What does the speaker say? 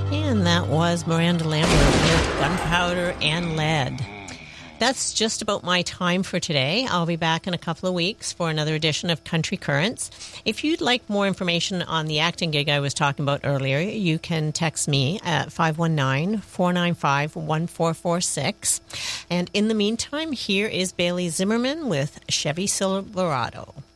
And that was Miranda Lambert with Gunpowder and Lead. That's just about my time for today. I'll be back in a couple of weeks for another edition of Country Currents. If you'd like more information on the acting gig I was talking about earlier, you can text me at 519-495-1446. And in the meantime, here is Bailey Zimmerman with Chevy Silverado.